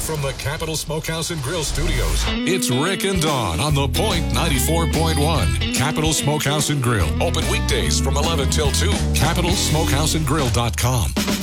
from the Capital Smokehouse and Grill Studios, it's Rick and Dawn on The Point 94.1. Capital Smokehouse and Grill. Open weekdays from 11 till 2. CapitalSmokehouseandGrill.com.